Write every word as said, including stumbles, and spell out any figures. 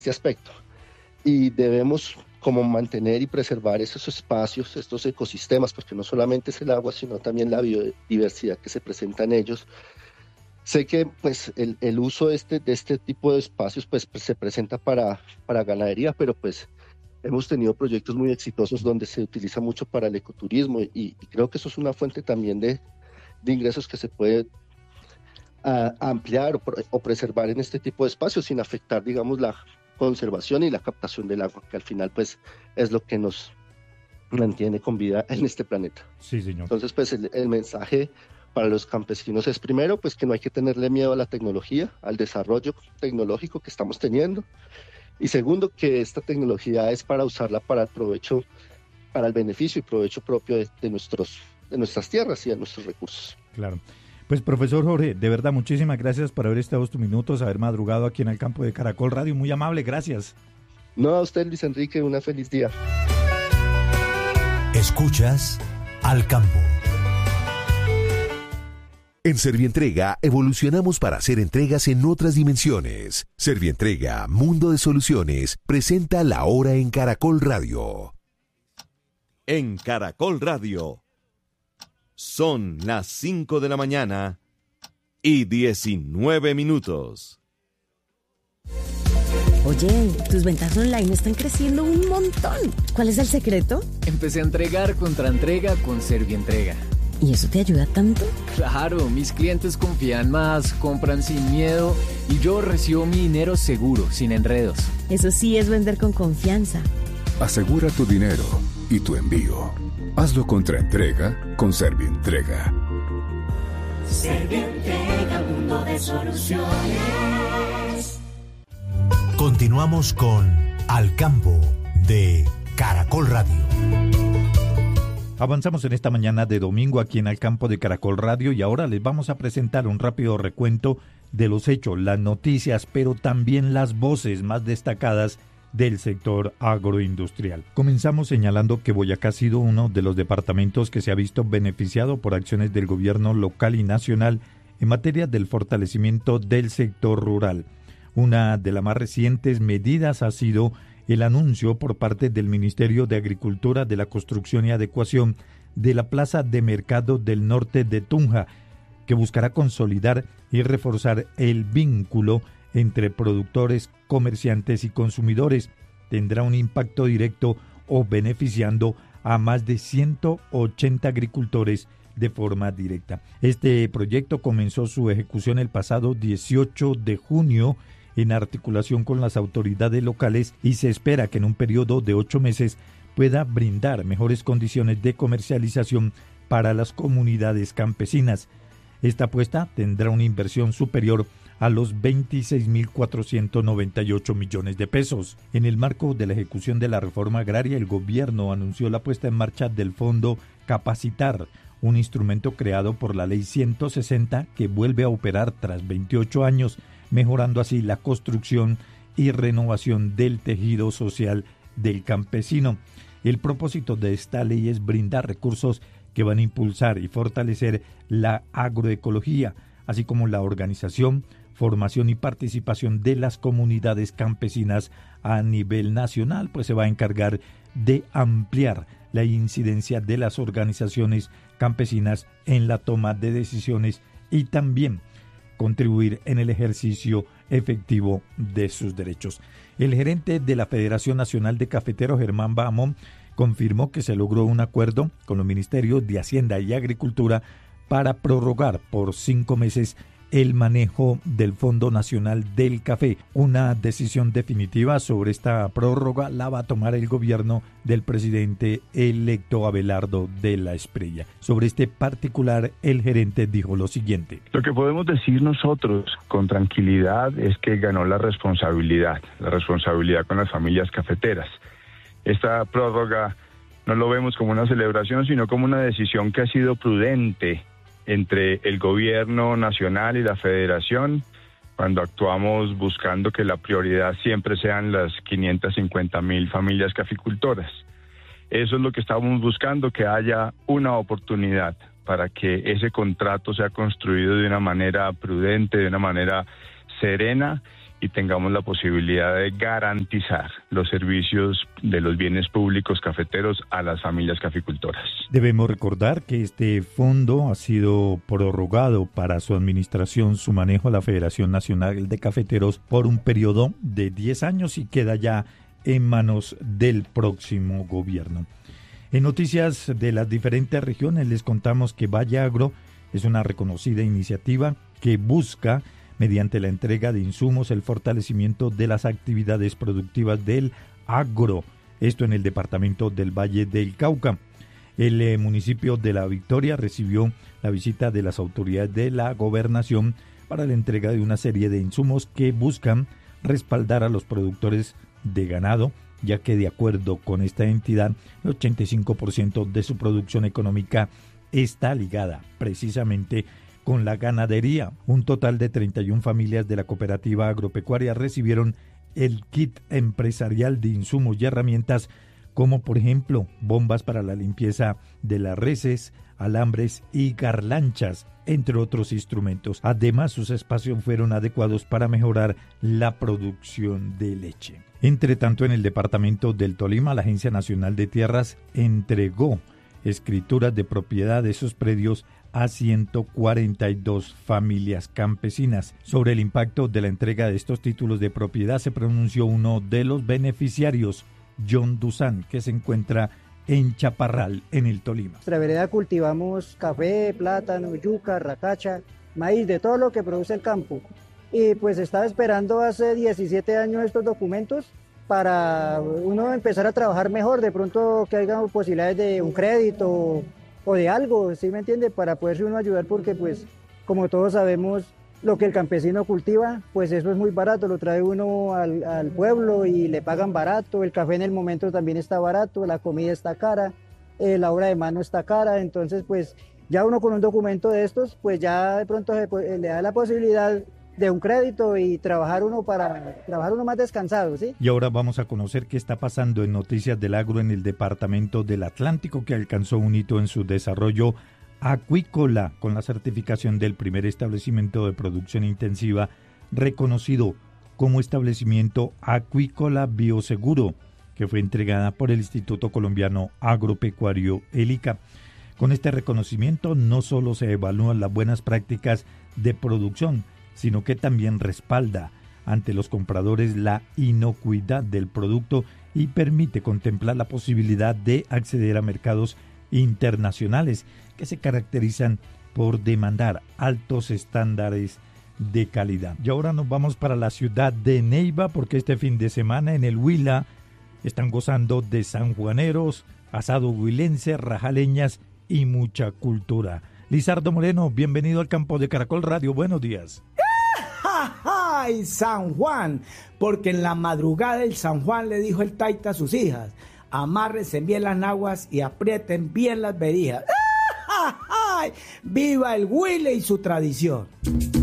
este aspecto. Y debemos como mantener y preservar esos espacios, estos ecosistemas, porque no solamente es el agua, sino también la biodiversidad que se presenta en ellos. Sé que pues el, el uso de este, de este tipo de espacios pues, pues se presenta para, para ganadería, pero pues hemos tenido proyectos muy exitosos donde se utiliza mucho para el ecoturismo y, y creo que eso es una fuente también de, de ingresos que se puede a, ampliar o, o preservar en este tipo de espacios sin afectar, digamos, la conservación y la captación del agua, que al final pues es lo que nos mantiene con vida en este planeta. Sí, señor. Entonces pues el, el mensaje para los campesinos es primero pues que no hay que tenerle miedo a la tecnología, al desarrollo tecnológico que estamos teniendo, y segundo que esta tecnología es para usarla para el provecho, para el beneficio y provecho propio de, de, nuestros, de nuestras tierras y de nuestros recursos. Claro. Pues profesor Jorge, de verdad muchísimas gracias por haber estado estos minutos, haber madrugado aquí en el campo de Caracol Radio, muy amable, gracias. No, a usted Luis Enrique, una feliz día. Escuchas Al Campo. En Servientrega evolucionamos para hacer entregas en otras dimensiones. Servientrega, Mundo de Soluciones, presenta La Hora en Caracol Radio. En Caracol Radio, son las cinco de la mañana y diecinueve minutos. Oye, tus ventas online están creciendo un montón. ¿Cuál es el secreto? Empecé a entregar contra entrega con Servientrega. ¿Y eso te ayuda tanto? Claro, mis clientes confían más, compran sin miedo y yo recibo mi dinero seguro, sin enredos. Eso sí es vender con confianza. Asegura tu dinero y tu envío. Hazlo contra entrega con Servientrega. Servientrega, mundo de soluciones. Continuamos con Al Campo de Caracol Radio. Avanzamos en esta mañana de domingo aquí en Al Campo de Caracol Radio y ahora les vamos a presentar un rápido recuento de los hechos, las noticias, pero también las voces más destacadas del sector agroindustrial. Comenzamos señalando que Boyacá ha sido uno de los departamentos que se ha visto beneficiado por acciones del gobierno local y nacional en materia del fortalecimiento del sector rural. Una de las más recientes medidas ha sido el anuncio por parte del Ministerio de Agricultura de la construcción y adecuación de la Plaza de Mercado del Norte de Tunja, que buscará consolidar y reforzar el vínculo entre productores, comerciantes y consumidores. Tendrá un impacto directo o beneficiando a más de ciento ochenta agricultores de forma directa. Este proyecto comenzó su ejecución el pasado dieciocho de junio en articulación con las autoridades locales y se espera que en un periodo de ocho meses pueda brindar mejores condiciones de comercialización para las comunidades campesinas. Esta apuesta tendrá una inversión superior a los veintiséis mil cuatrocientos noventa y ocho millones de pesos. En el marco de la ejecución de la reforma agraria, el gobierno anunció la puesta en marcha del Fondo Capacitar, un instrumento creado por la Ley ciento sesenta que vuelve a operar tras veintiocho años, mejorando así la construcción y renovación del tejido social del campesino. El propósito de esta ley es brindar recursos que van a impulsar y fortalecer la agroecología, así como la organización, formación y participación de las comunidades campesinas a nivel nacional, pues se va a encargar de ampliar la incidencia de las organizaciones campesinas en la toma de decisiones y también contribuir en el ejercicio efectivo de sus derechos. El gerente de la Federación Nacional de Cafeteros, Germán Bahamón, confirmó que se logró un acuerdo con los ministerios de Hacienda y Agricultura para prorrogar por cinco meses el manejo del Fondo Nacional del Café. Una decisión definitiva sobre esta prórroga la va a tomar el gobierno del presidente electo Abelardo de la Espriella. Sobre este particular, el gerente dijo lo siguiente. Lo que podemos decir nosotros con tranquilidad es que ganó la responsabilidad, la responsabilidad con las familias cafeteras. Esta prórroga no lo vemos como una celebración, sino como una decisión que ha sido prudente entre el gobierno nacional y la federación, cuando actuamos buscando que la prioridad siempre sean las quinientas cincuenta mil familias caficultoras. Eso es lo que estamos buscando, que haya una oportunidad para que ese contrato sea construido de una manera prudente, de una manera serena y tengamos la posibilidad de garantizar los servicios de los bienes públicos cafeteros a las familias caficultoras. Debemos recordar que este fondo ha sido prorrogado para su administración, su manejo a la Federación Nacional de Cafeteros por un periodo de diez años y queda ya en manos del próximo gobierno. En noticias de las diferentes regiones les contamos que Valle Agro es una reconocida iniciativa que busca, mediante la entrega de insumos, el fortalecimiento de las actividades productivas del agro, esto en el departamento del Valle del Cauca. El eh, municipio de La Victoria recibió la visita de las autoridades de la gobernación para la entrega de una serie de insumos que buscan respaldar a los productores de ganado, ya que de acuerdo con esta entidad, el ochenta y cinco por ciento de su producción económica está ligada precisamente con la ganadería. Un total de treinta y una familias de la cooperativa agropecuaria recibieron el kit empresarial de insumos y herramientas, como por ejemplo bombas para la limpieza de las reses, alambres y garlanchas, entre otros instrumentos. Además, sus espacios fueron adecuados para mejorar la producción de leche. Entre tanto, en el departamento del Tolima, la Agencia Nacional de Tierras entregó escrituras de propiedad de esos predios a ciento cuarenta y dos familias campesinas. Sobre el impacto de la entrega de estos títulos de propiedad se pronunció uno de los beneficiarios, John Duzán, que se encuentra en Chaparral, en el Tolima. En nuestra vereda cultivamos café, plátano, yuca, racacha, maíz, de todo lo que produce el campo. Y pues estaba esperando hace diecisiete años estos documentos para uno empezar a trabajar mejor, de pronto que haya posibilidades de un crédito o de algo, ¿sí me entiende? Para poderse uno ayudar, porque pues como todos sabemos, lo que el campesino cultiva, pues eso es muy barato, lo trae uno al, al pueblo y le pagan barato, el café en el momento también está barato, la comida está cara, eh, la obra de mano está cara, entonces pues ya uno con un documento de estos, pues ya de pronto se, le da la posibilidad de un crédito y trabajar uno para trabajar uno más descansado, ¿sí? Y ahora vamos a conocer qué está pasando en Noticias del Agro en el departamento del Atlántico, que alcanzó un hito en su desarrollo acuícola con la certificación del primer establecimiento de producción intensiva reconocido como establecimiento acuícola bioseguro, que fue entregada por el Instituto Colombiano Agropecuario, el ICA. Con este reconocimiento no solo se evalúan las buenas prácticas de producción, sino que también respalda ante los compradores la inocuidad del producto y permite contemplar la posibilidad de acceder a mercados internacionales que se caracterizan por demandar altos estándares de calidad. Y ahora nos vamos para la ciudad de Neiva, porque este fin de semana en el Huila están gozando de sanjuaneros, asado huilense, rajaleñas y mucha cultura. Lizardo Moreno, bienvenido al campo de Caracol Radio, buenos días. ¡Ay, San Juan! Porque en la madrugada del San Juan le dijo el taita a sus hijas: amárrense bien las naguas y aprieten bien las verijas. ¡Ay! ¡Viva el Huila y su tradición!